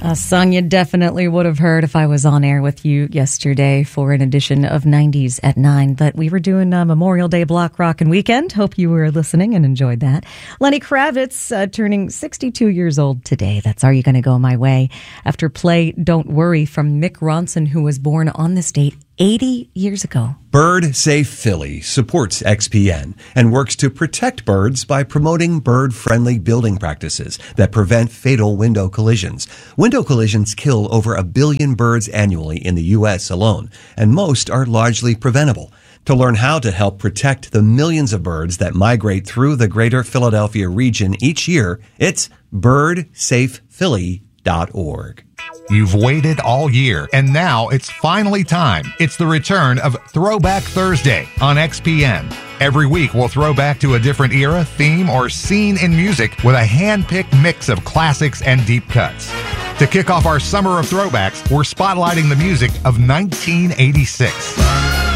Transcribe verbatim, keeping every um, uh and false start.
A song you definitely would have heard if I was on air with you yesterday for an edition of nineties at nine. But we were doing a Memorial Day Block Rockin' Weekend. Hope you were listening and enjoyed that. Lenny Kravitz uh, turning sixty-two years old today. That's Are You Gonna Go My Way? After Play Don't Worry from Mick Ronson, who was born on this date eighty years ago. Bird Safe Philly supports X P N and works to protect birds by promoting bird-friendly building practices that prevent fatal window collisions. Window collisions kill over a billion birds annually in the U S alone, and most are largely preventable. To learn how to help protect the millions of birds that migrate through the greater Philadelphia region each year, it's bird safe philly dot org. You've waited all year, and now it's finally time. It's the return of Throwback Thursday on X P N. Every week, we'll throw back to a different era, theme, or scene in music with a hand-picked mix of classics and deep cuts. To kick off our summer of throwbacks, we're spotlighting the music of nineteen eighty-six.